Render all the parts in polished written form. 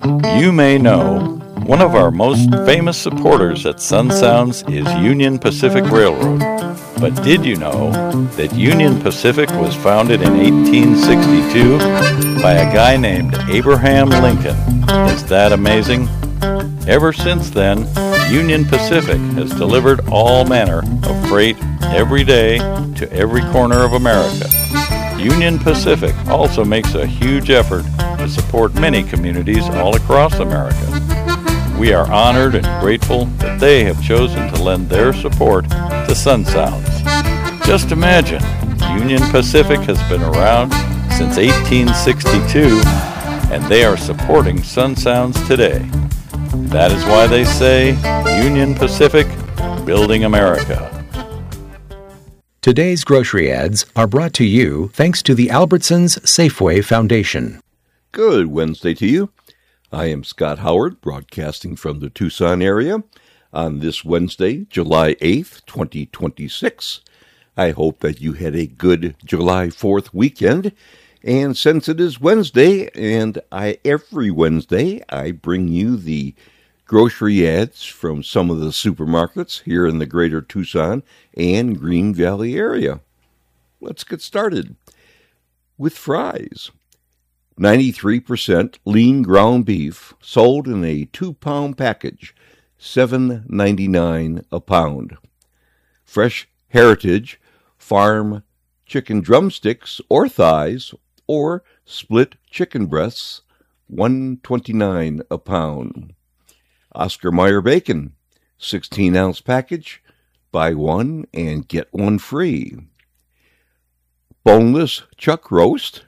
You may know one of our most famous supporters at Sun Sounds is Union Pacific Railroad. But did you know that Union Pacific was founded in 1862 by a guy named Abraham Lincoln? Is that amazing? Ever since then, Union Pacific has delivered all manner of freight every day to every corner of America. Union Pacific also makes a huge effort to support many communities all across America. We are honored and grateful that they have chosen to lend their support to Sun Sounds. Just imagine, Union Pacific has been around since 1862, and they are supporting Sun Sounds today. That is why they say, Union Pacific, building America. Today's grocery ads are brought to you thanks to the Albertsons Safeway Foundation. Good Wednesday to you. I am Scott Howard, broadcasting from the Tucson area on this Wednesday, July 8th, 2026. I hope that you had a good July 4th weekend. And since it is Wednesday, and every Wednesday, I bring you the grocery ads from some of the supermarkets here in the greater Tucson and Green Valley area. Let's get started with fries. 93% lean ground beef sold in a 2-pound package, $7.99 a pound. Fresh Heritage farm chicken drumsticks or thighs or split chicken breasts, $1.29 a pound. Oscar Mayer bacon, 16-ounce package, buy one and get one free. Boneless chuck roast,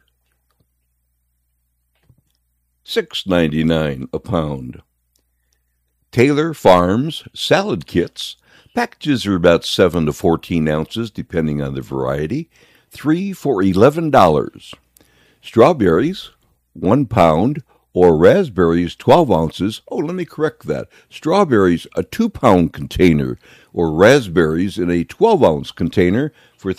$6.99 a pound. Taylor Farms salad kits, packages are about 7 to 14 ounces depending on the variety, 3 for $11. Strawberries, 1 pound, or raspberries, 12 ounces. Oh, let me correct that. Strawberries, a 2-pound container, or raspberries in a 12-ounce container for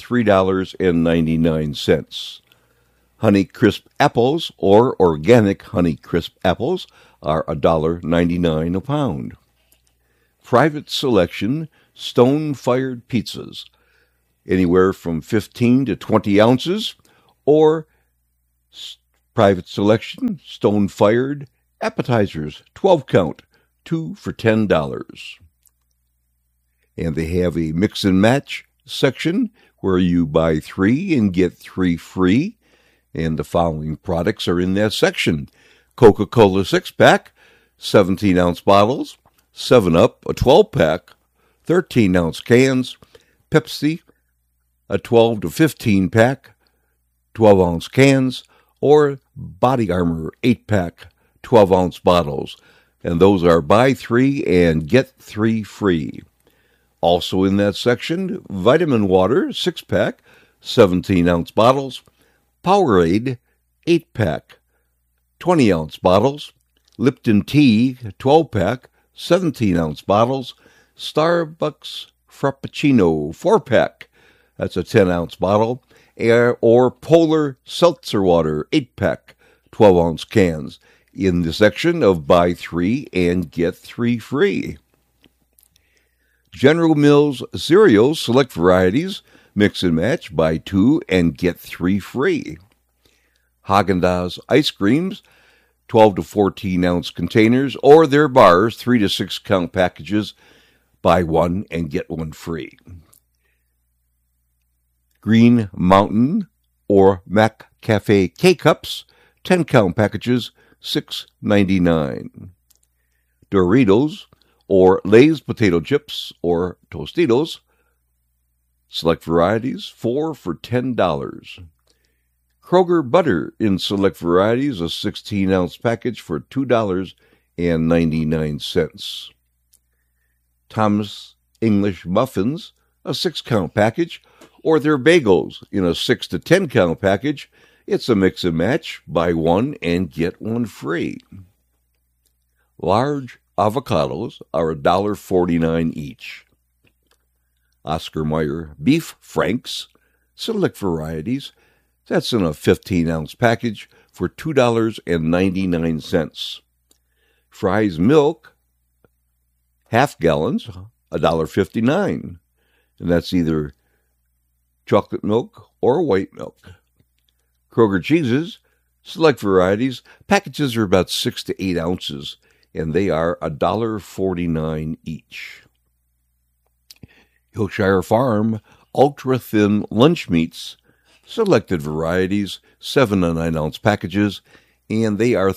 $3.99. Honey Crisp apples, or organic Honey Crisp apples, are $1.99 a pound. Private Selection stone-fired pizzas, anywhere from 15 to 20 ounces, or Private Selection stone-fired appetizers, 12-count, 2 for $10. And they have a mix and match section where you buy 3 and get 3 free, and the following products are in that section. Coca-Cola 6-pack, 17-ounce bottles, 7-Up, a 12-pack, 13-ounce cans, Pepsi, a 12 to 15-pack, 12-ounce cans, or Body Armor 8-pack, 12-ounce bottles. And those are buy 3 and get 3 free. Also in that section, Vitamin Water 6-pack, 17-ounce bottles, Powerade 8-pack, 20-ounce bottles, Lipton Tea 12-pack, 17-ounce bottles, Starbucks Frappuccino 4-pack, that's a 10-ounce bottle, or Polar Seltzer Water 8-pack, 12-ounce cans, in the section of buy 3 and get 3 free. General Mills cereals, select varieties, mix and match, buy 2 and get 3 free. Haagen-Dazs ice creams, 12 to 14-ounce containers, or their bars, 3 to 6-count packages, buy 1 and get 1 free. Green Mountain or Mac Cafe K-Cups, 10-count packages, $6.99. Doritos or Lay's potato chips or Tostitos, select varieties, 4 for $10. Kroger butter in select varieties, a 16-ounce package for $2.99. Thomas English muffins, a 6-count package, or their bagels in a 6 to 10-count package. It's a mix and match, buy 1 and get 1 free. Large avocados are $1.49 each. Oscar Mayer beef franks, select varieties, that's in a 15-ounce package for $2.99. Fry's milk, half gallons, $1.59. And that's either chocolate milk or white milk. Kroger cheeses, select varieties. Packages are about 6 to 8 ounces, and they are $1.49 each. Hillshire Farm ultra-thin lunch meats, selected varieties, 7 to 9 ounce packages, and they are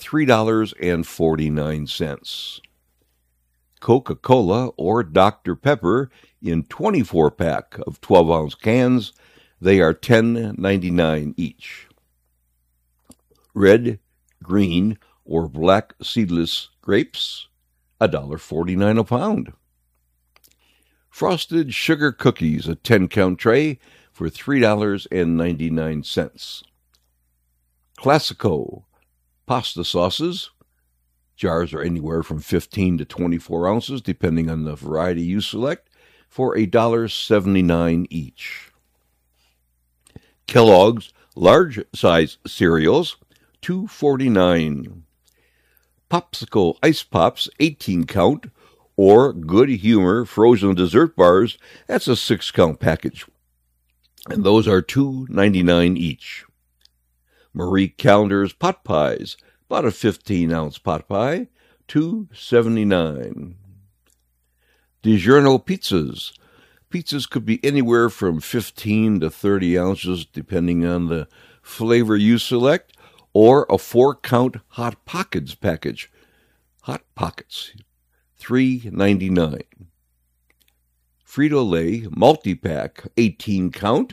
$3.49. Coca-Cola or Dr. Pepper in 24-pack of 12-ounce cans, they are $10.99 each. Red, green, or black seedless grapes, $1.49 a pound. Frosted sugar cookies, a 10-count tray for $3.99. Classico pasta sauces, jars are anywhere from 15 to 24 ounces, depending on the variety you select, for $1.79 each. Kellogg's large-size cereals, $2.49. Popsicle Ice Pops, 18-count, or Good Humor frozen dessert bars, that's a 6-count package. And those are $2.99 each. Marie Callender's pot pies, about a 15-ounce pot pie, $2.79. DiGiorno pizzas. Pizzas could be anywhere from 15 to 30 ounces, depending on the flavor you select, or a 4-count Hot Pockets package. Hot Pockets, $3.99. Frito-Lay multi-pack, 18-count,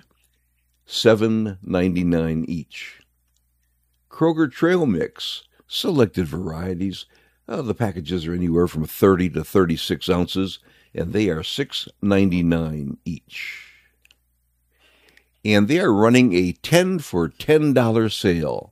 $7.99 each. Kroger Trail Mix, selected varieties. The packages are anywhere from 30 to 36 ounces, and they are $6.99 each. And they are running a 10 for $10 sale.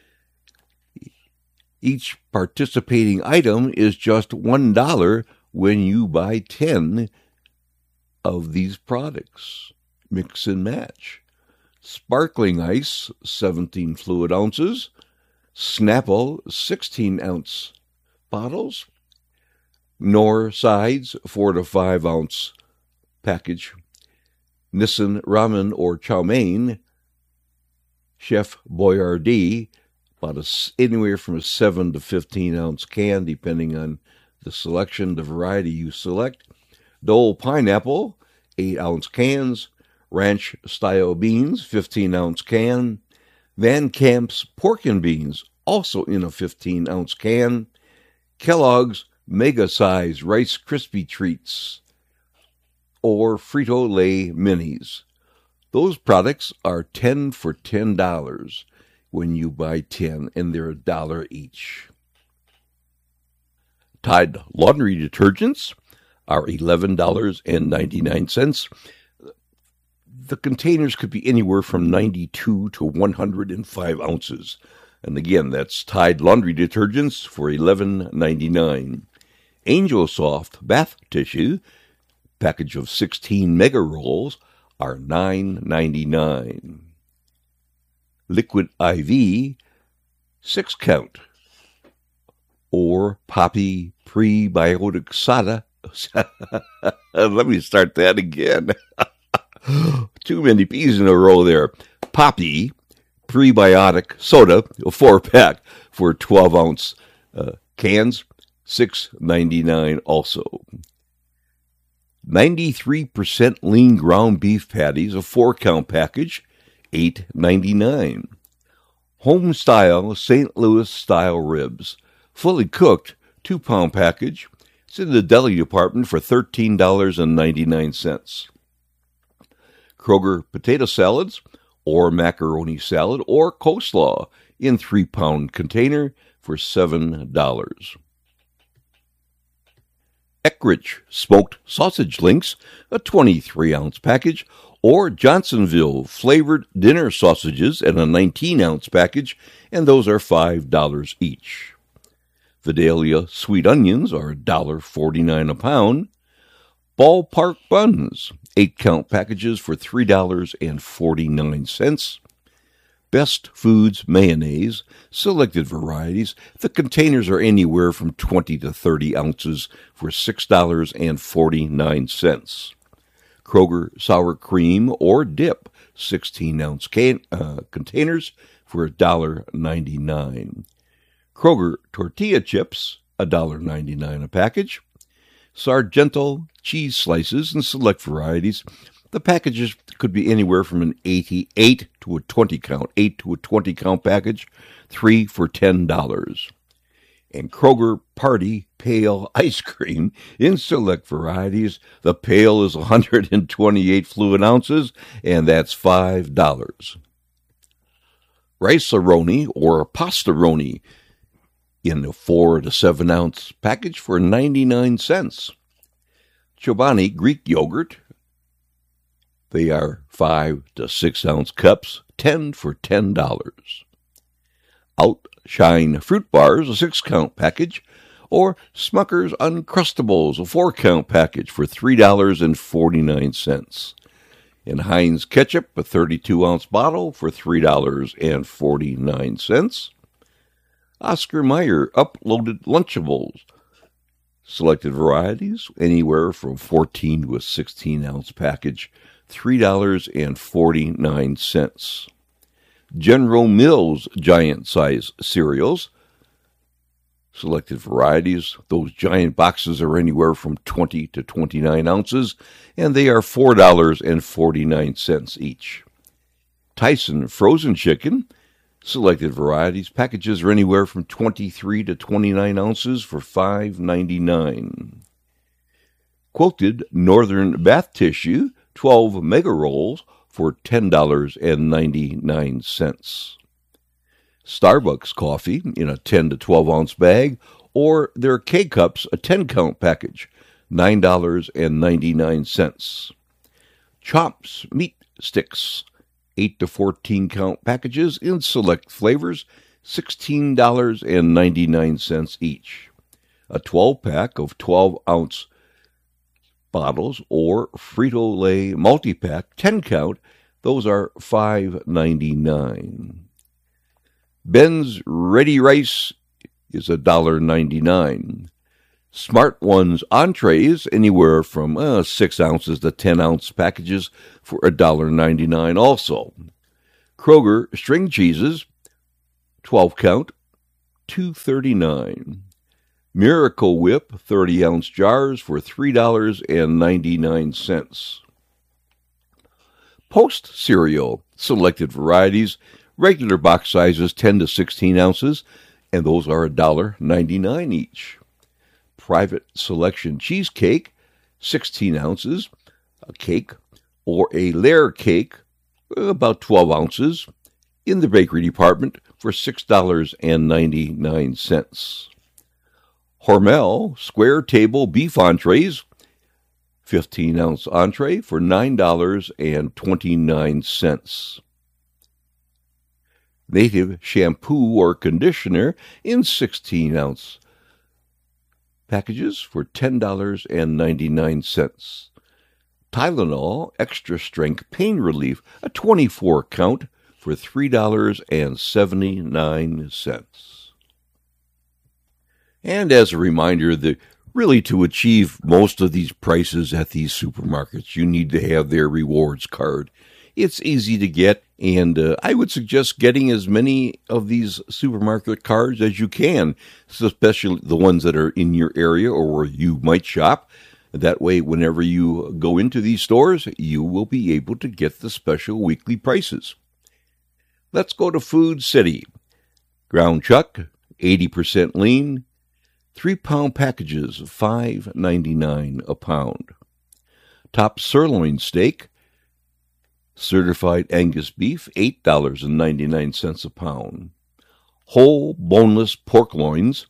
Each participating item is just $1 when you buy 10 of these products. Mix and match. Sparkling ice, 17 fluid ounces. Snapple, 16-ounce bottles. Knorr sides, 4 to 5 ounce package. Nissin ramen or chow mein. Chef Boyardee, about anywhere from a 7 to 15 ounce can, depending on the selection, the variety you select. Dole pineapple, 8-ounce cans. Ranch style beans, 15-ounce can. Van Camp's pork and beans, also in a 15-ounce can. Kellogg's mega-size Rice Krispie treats, or Frito-Lay minis. Those products are 10 for $10 when you buy 10, and they're $1 each. Tide laundry detergents are $11.99. The containers could be anywhere from 92 to 105 ounces. And again, that's Tide laundry detergents for $11.99. Angel Soft bath tissue, package of 16 mega rolls, are $9.99. Liquid IV, 6-count, or Poppy Prebiotic Soda. Let me start that again. Too many P's in a row there. Poppy Prebiotic Soda, a 4-pack for 12-ounce cans, $6.99 also. 93% lean ground beef patties, a 4-count package, $8.99. Home-style St. Louis-style ribs, fully cooked, 2-pound package. It's in the deli department for $13.99. Kroger potato salads, or macaroni salad, or coleslaw in 3-pound container for $7. Eckrich smoked sausage links, a 23-ounce package, or Johnsonville flavored dinner sausages in a 19-ounce package, and those are $5 each. Vidalia sweet onions are $1.49 a pound. Ballpark buns, 8-count packages for $3.49. Best Foods mayonnaise, selected varieties. The containers are anywhere from 20 to 30 ounces for $6.49. Kroger sour cream or dip, 16-ounce containers for $1.99. Kroger tortilla chips, $1.99 a package. Sargento cheese slices and select varieties. The packages could be anywhere from an 8 to a 20 count package, 3 for $10. And Kroger Party Pale ice cream in select varieties. The pail is 128 fluid ounces, and that's $5. Rice-A-Roni or Pasta-Roni in a 4 to 7 ounce package for 99 cents. Chobani Greek yogurt. They are 5 to 6 ounce cups, 10 for $10. Outshine fruit bars, a 6 count package, or Smucker's Uncrustables, a 4 count package for $3.49. And Heinz ketchup, a 32 ounce bottle for $3.49. Oscar Mayer uploaded Lunchables, selected varieties, anywhere from 14 to a 16 ounce package, $3.49. General Mills giant size cereals, selected varieties. Those giant boxes are anywhere from 20 to 29 ounces, and they are $4.49 each. Tyson frozen chicken, selected varieties. Packages are anywhere from 23 to 29 ounces for $5.99. Quilted Northern bath tissue, 12 mega rolls for $10.99. Starbucks coffee in a 10 to 12 ounce bag, or their K-Cups, a 10 count package, $9.99. Chops meat sticks, 8 to 14 count packages in select flavors, $16.99 each. A 12 pack of 12 ounce bottles or Frito-Lay multi-pack 10 count, those are $5.99. Ben's Ready Rice is $1.99. Smart Ones entrees anywhere from 6 ounces to 10 ounce packages for $1.99 also. Kroger string cheeses, 12 count, $2.39. Miracle Whip 30 ounce jars for $3.99. Post cereal, selected varieties, regular box sizes 10 to 16 ounces, and those are $1.99 each. Private Selection cheesecake, 16 ounces, a cake, or a layer cake, about 12 ounces, in the bakery department for $6.99. Hormel square table beef entrees, 15 ounce entree for $9.29. Native shampoo or conditioner in 16 ounce packages for $10.99. Tylenol extra strength pain relief, a 24 count for $3.79. And as a reminder, to achieve most of these prices at these supermarkets, you need to have their rewards card. It's easy to get, and I would suggest getting as many of these supermarket cards as you can, especially the ones that are in your area or where you might shop. That way, whenever you go into these stores, you will be able to get the special weekly prices. Let's go to Food City. Ground chuck, 80% lean, 3-pound packages, $5.99 a pound. Top sirloin steak, certified Angus beef, $8.99 a pound. Whole boneless pork loins,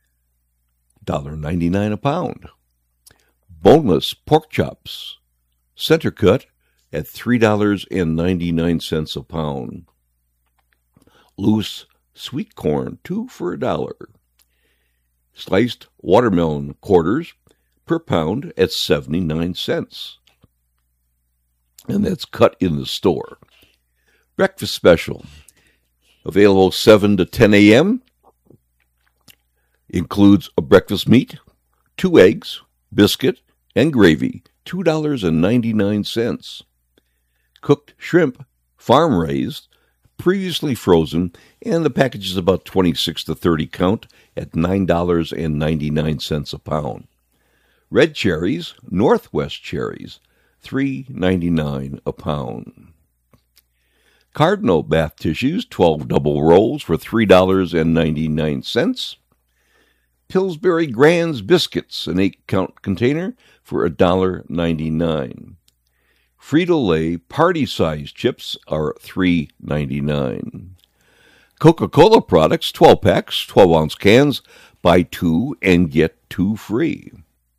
$1.99 a pound. Boneless pork chops, center cut, at $3.99 a pound. Loose sweet corn, 2 for $1. Sliced watermelon quarters per pound at 79 cents. And that's cut in the store. Breakfast special. Available 7 to 10 a.m. Includes a breakfast meat, 2 eggs, biscuit, and gravy, $2.99. Cooked shrimp, farm-raised, previously frozen, and the package is about 26 to 30 count at $9.99 a pound. Red cherries, Northwest cherries, $3.99 a pound. Cardinal bath tissues, 12 double rolls for $3.99. Pillsbury Grands biscuits, an 8-count container for $1.99. Frito-Lay party-size chips are $3.99. Coca-Cola products, 12 packs, 12-ounce cans, buy 2 and get 2 free.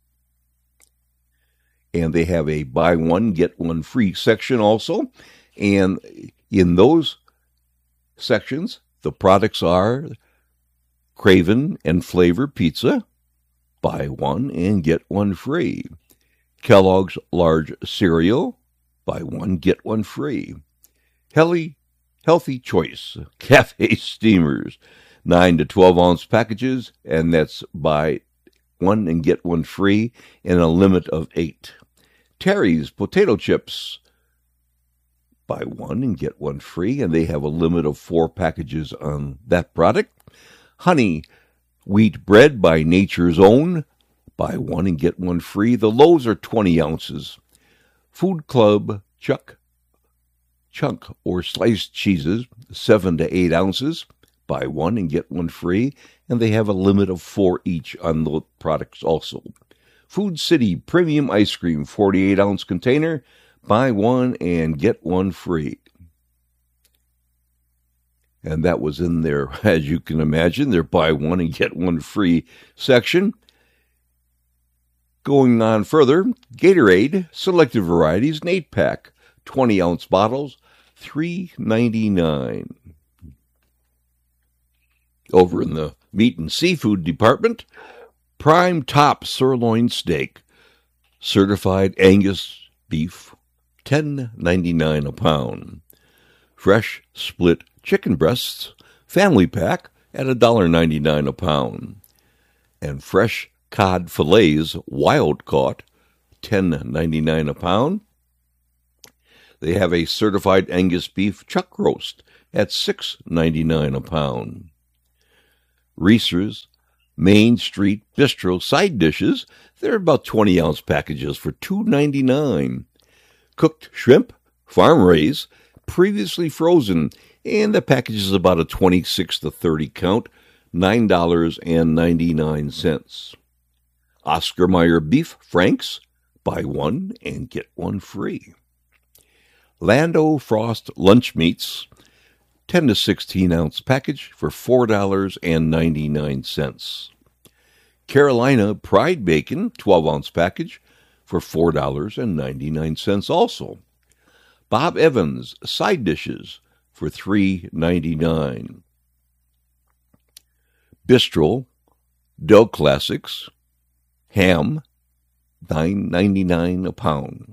And they have a buy 1, get 1 free section also. And in those sections, the products are Craven and Flavor Pizza, buy 1 and get 1 free. Kellogg's Large Cereal, buy 1, get 1 free. Healthy Choice Cafe Steamers, 9 to 12-ounce packages, and that's buy 1 and get 1 free, and a limit of 8. Terry's Potato Chips, buy 1 and get 1 free, and they have a limit of 4 packages on that product. Honey Wheat Bread by Nature's Own, buy 1 and get 1 free. The loaves are 20 ounces. Food Club Chunk or sliced cheeses, 7 to 8 ounces, buy 1 and get 1 free, and they have a limit of 4 each on the products also. Food City Premium Ice Cream, 48-ounce container, buy 1 and get 1 free. And that was in their, as you can imagine, their buy 1 and get 1 free section. Going on further, Gatorade, selected varieties, an 8-pack, 20-ounce bottles, $3.99. Over in the meat and seafood department, Prime Top Sirloin Steak, certified Angus beef, $10.99 a pound. Fresh split chicken breasts, family pack, at $1.99 a pound. And fresh cod fillets, wild caught, $10.99 a pound. They have a certified Angus beef chuck roast at $6.99 a pound. Reese's Main Street Bistro side dishes, they're about 20-ounce packages for $2.99. Cooked shrimp, farm-raised, previously frozen, and the package is about a 26 to 30 count, $9.99. Oscar Mayer Beef Franks, buy 1 and get 1 free. Lando Frost Lunch Meats, 10 to 16-ounce package for $4.99. Carolina Pride Bacon, 12-ounce package for $4.99 also. Bob Evans Side Dishes for $3.99. Bistro Dough Classics Ham, $9.99 a pound.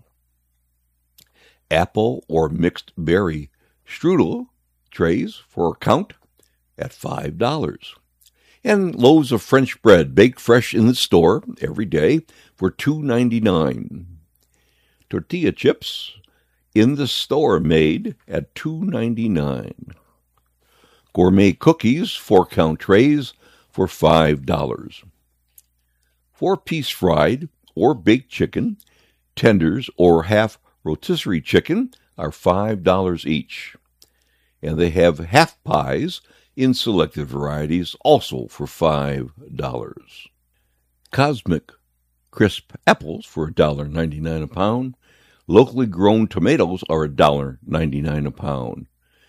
Apple or mixed berry strudel trays for a count at $5. And loaves of French bread baked fresh in the store every day for $2.99. Tortilla chips in the store made at $2.99. Gourmet cookies, 4-count trays for $5. 4-piece fried or baked chicken, tenders or half rotisserie chicken are $5 each. And they have half pies in selected varieties also for $5. Cosmic crisp apples for $1.99 a pound. Locally grown tomatoes are $1.99 a pound.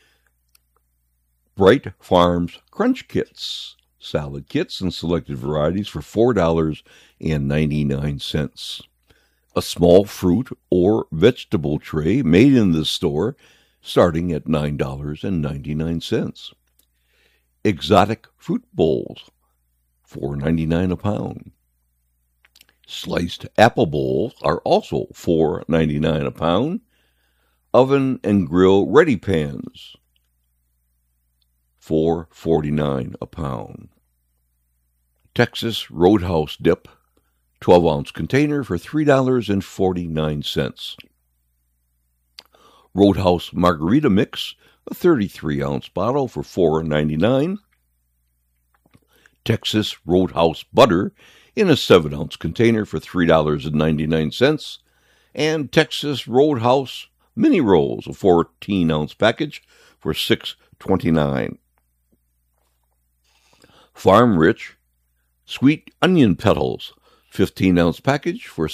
Bright Farms Crunch Kits, salad kits in selected varieties for $4.99. A small fruit or vegetable tray made in the store starting at $9.99. Exotic fruit bowls, $4.99 a pound. Sliced apple bowls are also $4.99 a pound. Oven and grill ready pans, $4.49 a pound. Texas Roadhouse Dip, 12-ounce container for $3.49. Roadhouse Margarita Mix, a 33-ounce bottle for $4.99. Texas Roadhouse Butter in a 7-ounce container for $3.99. And Texas Roadhouse Mini Rolls, a 14-ounce package for $6.29. Farm Rich Sweet Onion Petals, 15-ounce package for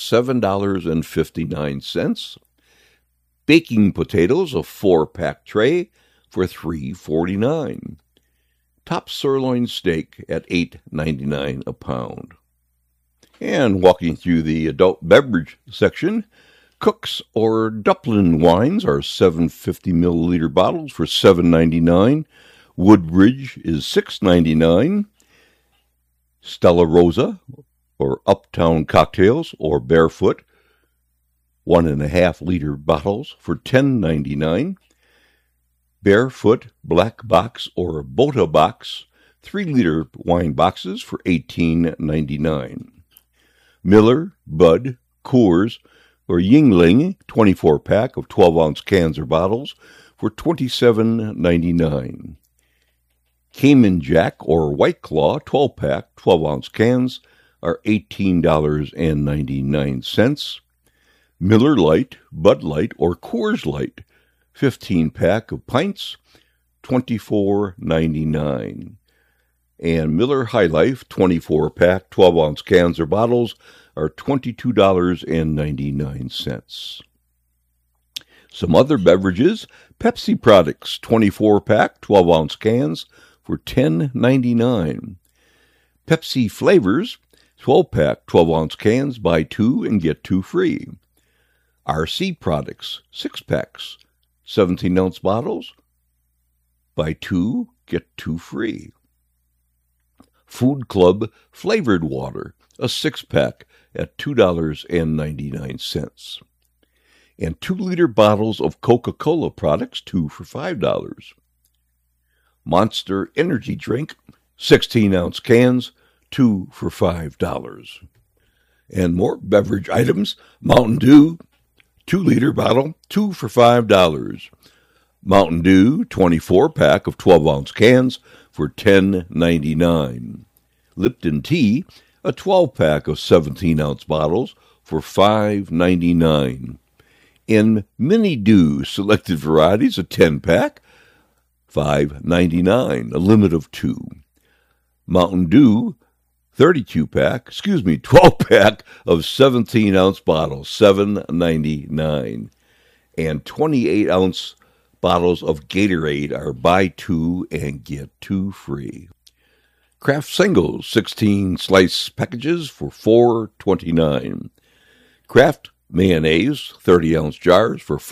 $7.59. Baking potatoes, a 4-pack tray for $3.49. Top sirloin steak at $8.99 a pound. And walking through the adult beverage section, Cook's or Duplin wines are 750 milliliter bottles for $7.99. Woodbridge is $6.99. Stella Rosa or Uptown cocktails or Barefoot, 1.5 liter bottles for $10.99. Barefoot Black Box or Bota Box, 3 liter wine boxes for $18.99. Miller, Bud, Coors, or Yuengling 24-pack of 12-ounce cans or bottles for $27.99. Cayman Jack or White Claw 12-pack 12-ounce cans are $18.99. Miller Lite, Bud Light, or Coors Light 15-pack of pints, $24.99. And Miller High Life 24-pack 12-ounce cans or bottles are $22.99. Some other beverages, Pepsi products 24-pack 12-ounce cans for $10.99. Pepsi flavors 12-pack 12-ounce cans, buy 2 and get 2 free. RC products 6-packs 17-ounce bottles, buy 2, get 2 free. Food Club flavored water, a 6-pack at $2.99. And 2-liter bottles of Coca-Cola products, 2 for $5. Monster energy drink, 16-ounce cans, 2 for $5. And more beverage items, Mountain Dew, 2-liter bottle, 2 for $5. Mountain Dew, 24-pack of 12-ounce cans for $10.99. Lipton Tea, a 12-pack of 17-ounce bottles for $5.99. In Mini Dew selected varieties, a 10-pack, $5.99, a limit of 2. Mountain Dew, 12-pack of 17-ounce bottles, $7.99. And 28-ounce bottles of Gatorade are buy 2 and get 2 free. Kraft Singles, 16-slice packages for $4.29. Kraft Mayonnaise, 30-ounce jars for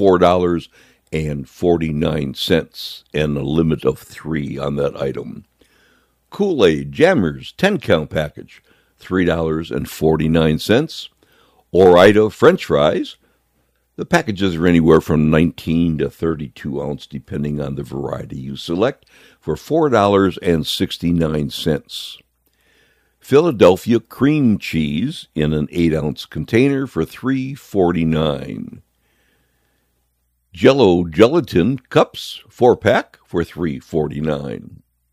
$4.49, and a limit of 3 on that item. Kool-Aid Jammers 10-count package, $3.49. Ore-Ida French fries. The packages are anywhere from 19 to 32 ounce, depending on the variety you select, for $4.69. Philadelphia cream cheese in an 8-ounce container for $3.49. Jell-O gelatin cups, 4-pack for $3.49.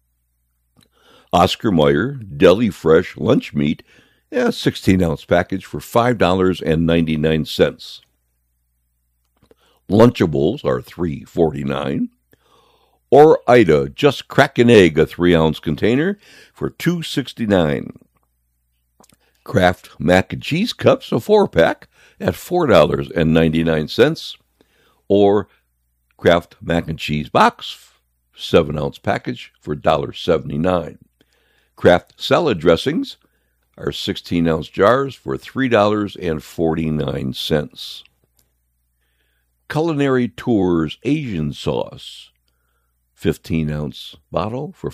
Oscar Mayer Deli Fresh lunch meat, a 16-ounce package for $5.99. Lunchables are $3.49. Ore-Ida Just Crack an Egg, a 3-ounce container for $2.69. Kraft Mac and Cheese Cups, a 4-pack at $4.99. Or Kraft Mac and Cheese Box, 7-ounce package for $1.79. Kraft salad dressings are 16-ounce jars for $3.49. Culinary Tours Asian sauce, 15-ounce bottle for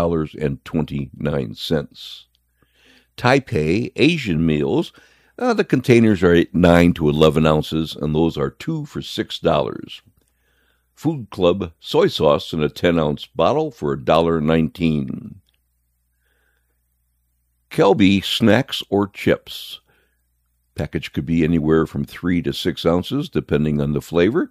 $4.29. Taipei Asian meals, the containers are 9 to 11 ounces, and those are 2 for $6. Food Club soy sauce in a 10-ounce bottle for $1.19. Kelby snacks or chips. Package could be anywhere from 3 to 6 ounces, depending on the flavor,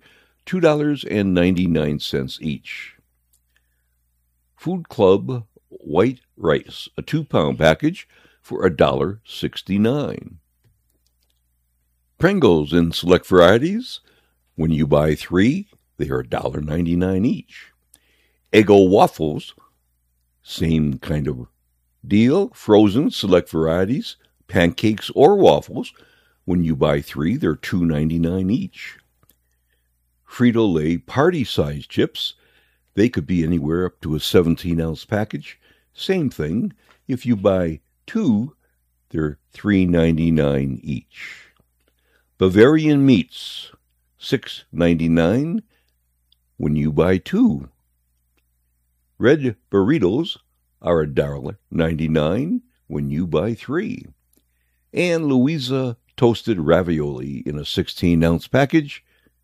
$2.99 each. Food Club white rice, a 2-pound package for $1.69. Pringles in select varieties. When you buy 3, they are $1.99 each. Eggo waffles, same kind of deal, frozen select varieties, pancakes or waffles. When you buy 3, they're $2.99 each. Frito-Lay party-size chips, they could be anywhere up to a 17-ounce package. Same thing, if you buy 2, they're $3.99 each. Bavarian meats, $6.99 when you buy 2. Red burritos are $1.99 when you buy 3. And Louisa toasted ravioli in a 16-ounce package.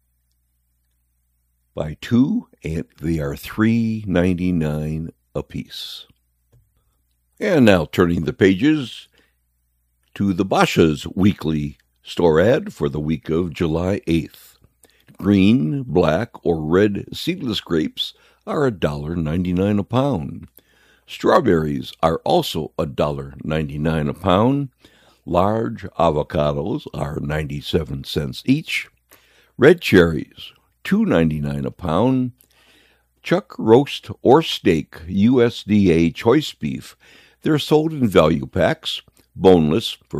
Buy 2, and they are $3.99 a piece. And now turning the pages to the Basha's weekly store ad for the week of July 8th. Green, black, or red seedless grapes are $1.99 a pound. Strawberries are also $1.99 a pound. Large avocados are 97 cents each. Red cherries, $2.99 a pound. Chuck roast or steak USDA choice beef, they're sold in value packs, boneless, for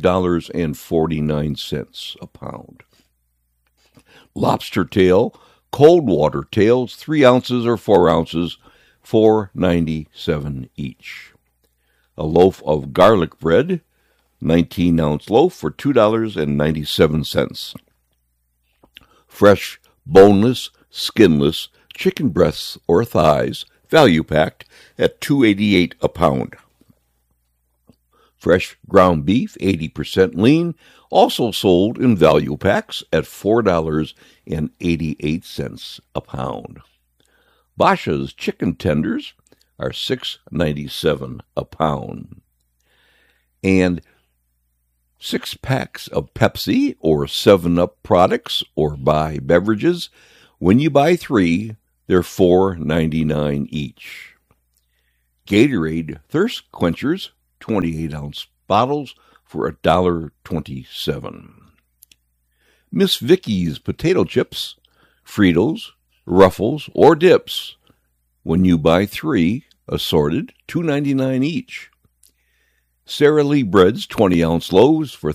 $5.49 a pound. Lobster tail, cold water tails, 3 ounces or 4 ounces, $4.97 each. A loaf of garlic bread, 19-ounce loaf for $2.97. Fresh, boneless, skinless chicken breasts or thighs, value packed at $2.88 a pound. Fresh ground beef, 80% lean, also sold in value packs at $4.88 a pound. Basha's chicken tenders are $6.97 a pound. And 6 packs of Pepsi or 7-Up products or buy beverages. When you buy 3, they're $4.99 each. Gatorade thirst quenchers, 28-ounce bottles for $1.27. Miss Vickie's potato chips, Fritos, Ruffles, or dips. When you buy 3, assorted, $2.99 each. Sara Lee breads, 20-ounce loaves for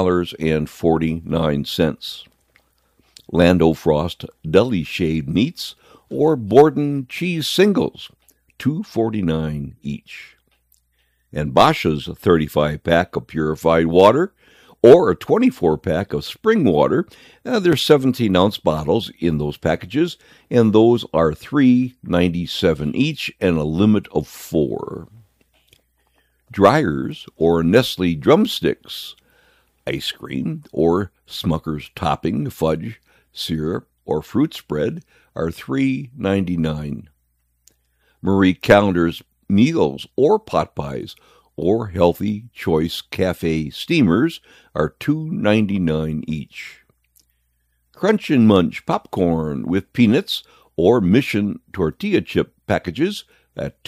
$3.49. Lando Frost deli shaved meats or Borden cheese singles, $2.49 each. And Basha's 35-pack of purified water or a 24-pack of spring water, there's 17-ounce bottles in those packages, and those are $3.97 each and a limit of 4. Dryers or Nestle drumsticks, ice cream or Smucker's topping, fudge, syrup, or fruit spread are $3.99. Marie Callender's meals or pot pies or Healthy Choice Cafe steamers are $2.99 each. Crunch and Munch popcorn with peanuts or Mission tortilla chip packages at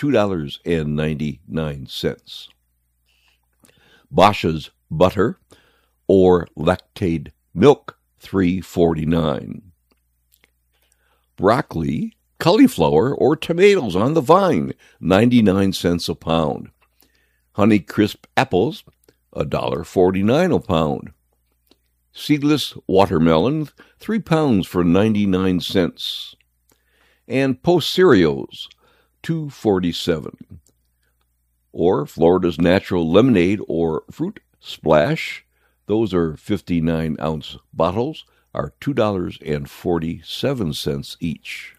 $2.99. Basha's butter or Lactaid milk, $3.49. Broccoli, cauliflower, or tomatoes on the vine, 99 cents a pound. Honeycrisp apples, $1.49 a pound. Seedless watermelon, 3 pounds for 99 cents. And Post cereals, $2.47. Or Florida's Natural Lemonade or Fruit Splash, those are 59-ounce bottles, are $2.47 each.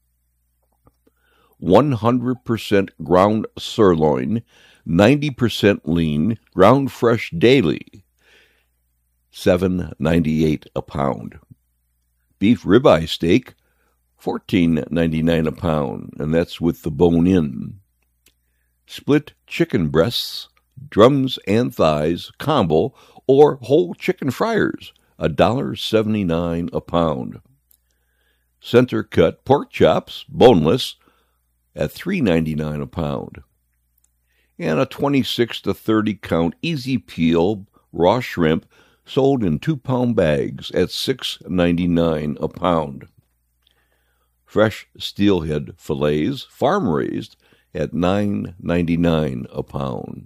100% ground sirloin, 90% lean, ground fresh daily, $7.98 a pound. Beef ribeye steak, $14.99 a pound, and that's with the bone in. Split chicken breasts, drums and thighs, combo, or whole chicken fryers, $1.79 a pound. Center cut pork chops, boneless, at $3.99 a pound. And a 26 to 30 count easy peel raw shrimp sold in 2-pound bags at $6.99 a pound. Fresh steelhead fillets, farm raised, at $9.99 a pound.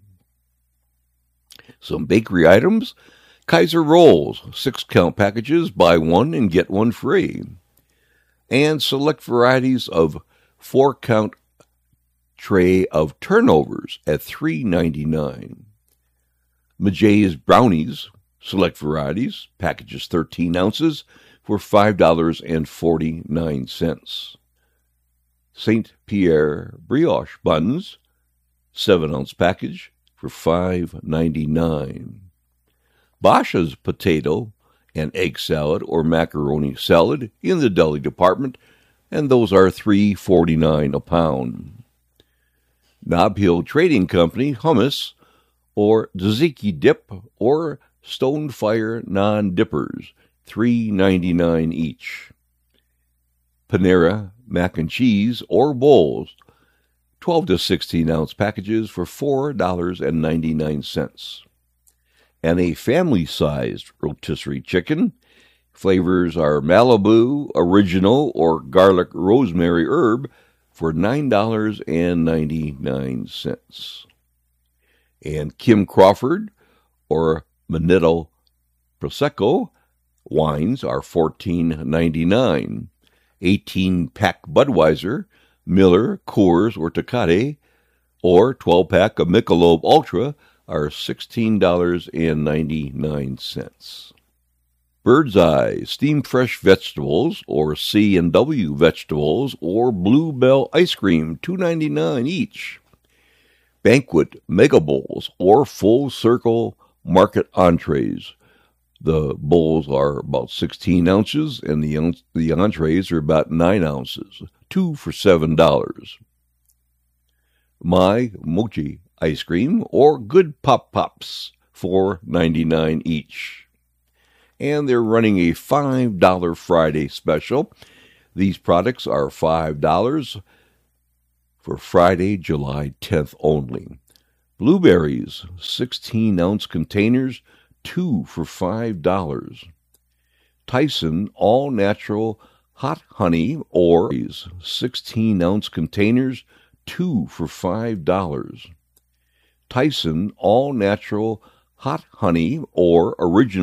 Some bakery items: Kaiser rolls, 6-count packages, buy one and get one free. And select varieties of 4-count tray of turnovers at $3.99. Majay's brownies, select varieties, packages 13 ounces, for $5.49. St. Pierre brioche buns, 7-ounce package, for $5.99. Basha's potato and egg salad or macaroni salad in the deli department, and those are $3.49 a pound. Nob Hill Trading Company hummus or tzatziki dip or Stonefire non-dippers, $3.99 each. Panera mac and cheese or bowls, 12 to 16-ounce packages for $4.99. And a family-sized rotisserie chicken. Flavors are Malibu, original, or garlic rosemary herb for $9.99. And Kim Crawford or Manetto Prosecco wines are $14.99. 18-pack Budweiser, Miller, Coors, or Tecate, or 12-pack of Michelob Ultra are $16.99. Bird's Eye steamed fresh vegetables or C&W vegetables or Bluebell ice cream, $2.99 each. Banquet mega bowls or full circle market entrees. The bowls are about 16 ounces and the entrees are about 9 ounces, 2 for $7. My Mochi ice cream or Good Pop Pops, $4.99 each. And they're running a $5 Friday special. These products are $5 for Friday, July 10th only. Blueberries, 16-ounce containers, 2 for $5. Tyson all-natural hot honey or 16-ounce containers, 2 for $5. Tyson all-natural hot honey or original